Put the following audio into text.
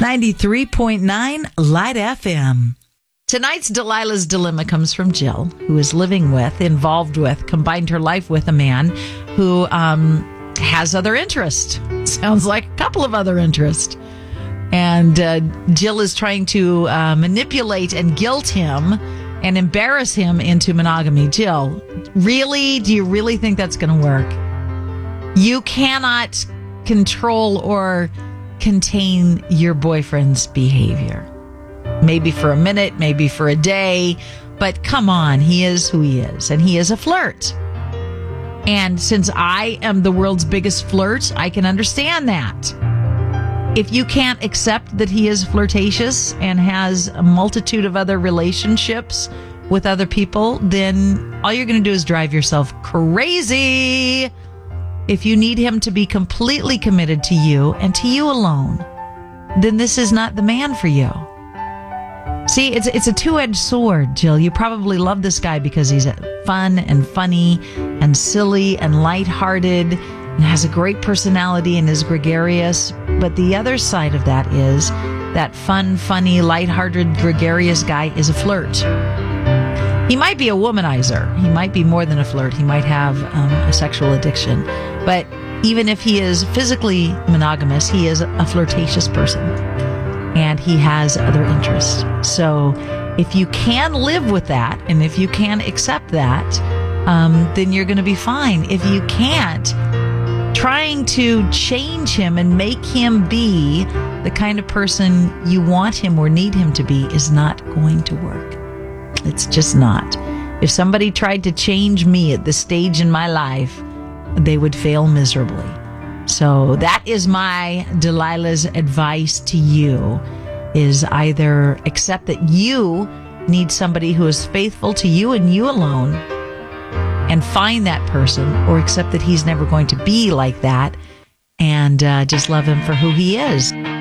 93.9 Light FM. Tonight's Delilah's Dilemma comes from Jill, who is combined her life with a man who has other interests. Sounds like a couple of other interests. And Jill is trying to manipulate and guilt him and embarrass him into monogamy. Jill, really? Do you really think that's going to work? You cannot control or contain your boyfriend's behavior. Maybe for a minute, maybe for a day, but come on, he is who he is, and he is a flirt. And since I am the world's biggest flirt, I can understand that. If you can't accept that he is flirtatious and has a multitude of other relationships with other people, then all you're going to do is drive yourself crazy. If you need him to be completely committed to you and to you alone, then this is not the man for you. See, it's a two-edged sword, Jill. You probably love this guy because he's fun and funny and silly and lighthearted and has a great personality and is gregarious. But the other side of that is that fun, funny, lighthearted, gregarious guy is a flirt. He might be a womanizer. He might be more than a flirt. He might have a sexual addiction. But even if he is physically monogamous, he is a flirtatious person. And he has other interests. So if you can live with that, and if you can accept that, then you're going to be fine. If you can't, trying to change him and make him be the kind of person you want him or need him to be is not going to work. It's just not. If somebody tried to change me at this stage in my life, they would fail miserably. So that is my Delilah's advice to you, is either accept that you need somebody who is faithful to you and you alone and find that person, or accept that he's never going to be like that and just love him for who he is.